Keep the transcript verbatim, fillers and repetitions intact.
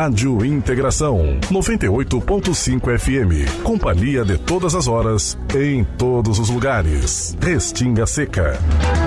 Rádio Integração, noventa e oito ponto cinco F M. Companhia de todas as horas, em todos os lugares. Restinga Seca.